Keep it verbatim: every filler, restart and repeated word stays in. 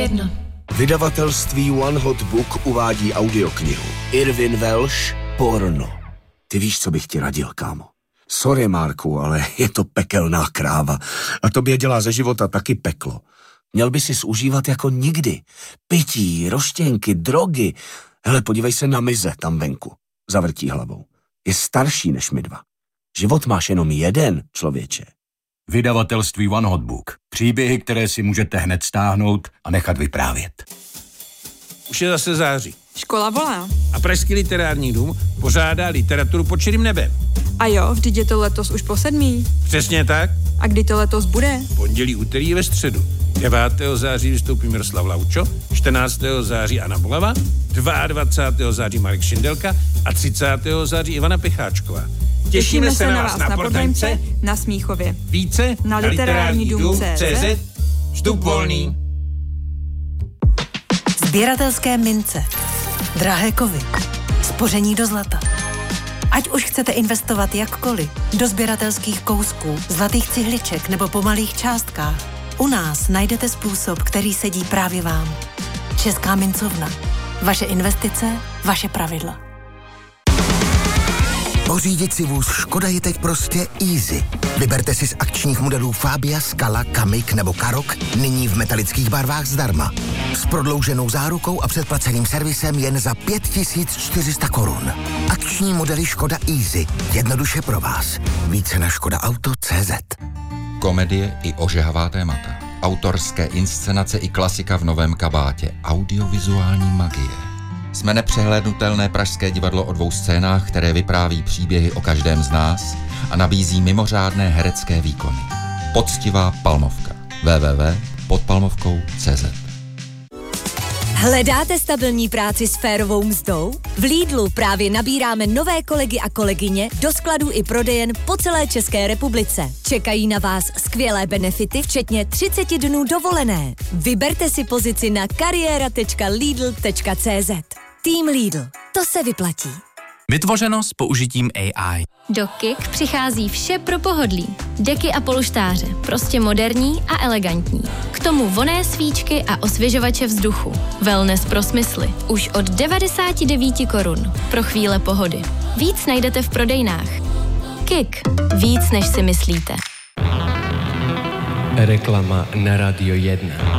jedna. Vydavatelství One Hot Book uvádí audioknihu Irvin Welsh Porno. Ty víš, co bych ti radil, kámo? Sorry, Marku, ale je to pekelná kráva. A tobě dělá ze života taky peklo. Měl by si užívat jako nikdy. Pití, roštěnky, drogy. Hele, podívej se na Mize tam venku. Zavrtí hlavou. Je starší než my dva. Život máš jenom jeden, člověče. Vydavatelství One Hot Book. Příběhy, které si můžete hned stáhnout a nechat vyprávět. Už je zase září. Škola volá. A Pražský literární dům pořádá literaturu pod širým nebem. A jo, vždyť je to letos už po sedmý. Přesně tak. A kdy to letos bude? Pondělí, úterý ve středu. devátého září vystoupí Miroslav Laučo, čtrnáctého září Anna Bulava, dvacátého druhého září Marek Šindelka a třicátého září Ivana Picháčková. Těšíme, Těšíme se na vás na Prodajnce, na Smíchově. Více na literární dům tečka cé zet. Vstup volný. Sběratelské mince. Drahé kovy. Spoření do zlata. Ať už chcete investovat jakkoliv, do sběratelských kousků, zlatých cihliček nebo po malých částkách, u nás najdete způsob, který sedí právě vám. Česká mincovna. Vaše investice, vaše pravidla. Pořídit si vůz Škoda je teď prostě easy. Vyberte si z akčních modelů Fabia, Scala, Kamiq nebo Karoq nyní v metalických barvách zdarma. S prodlouženou zárukou a předplaceným servisem jen za pět tisíc čtyři sta korun. Akční modely Škoda Easy. Jednoduše pro vás. Více na škoda auto tečka cé zet. Komedie i ožehavá témata. Autorské inscenace i klasika v novém kabátě. Audiovizuální magie. Jsme nepřehlédnutelné pražské divadlo o dvou scénách, které vypráví příběhy o každém z nás a nabízí mimořádné herecké výkony. Poctivá Palmovka. w w w tečka pod palmovkou tečka cé zet. Hledáte stabilní práci s férovou mzdou? V Lidlu právě nabíráme nové kolegy a kolegyně do skladů i prodejen po celé České republice. Čekají na vás skvělé benefity, včetně třicet dnů dovolené. Vyberte si pozici na kariéra tečka lidl tečka cé zet. Tým Lidl. To se vyplatí. Vytvořeno s použitím A I. Do Kik přichází vše pro pohodlí. Deky a polštáře, prostě moderní a elegantní. K tomu vonné svíčky a osvěžovače vzduchu. Wellness pro smysly. Už od devadesát devět korun. Pro chvíle pohody. Víc najdete v prodejnách. Kik. Víc, než si myslíte. Reklama na Radio jedna.